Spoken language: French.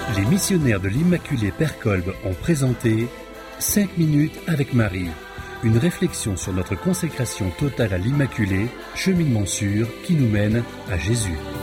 Les missionnaires de l'Immaculée Père Kolb ont présenté 5 minutes avec Marie, une réflexion sur notre consécration totale à l'Immaculée, cheminement sûr qui nous mène à Jésus.